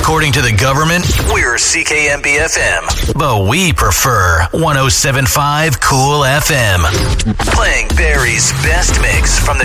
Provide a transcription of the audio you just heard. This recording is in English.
According to the government, we're CKMB-FM, but we prefer 107.5 Cool FM. Playing Barry's best mix from the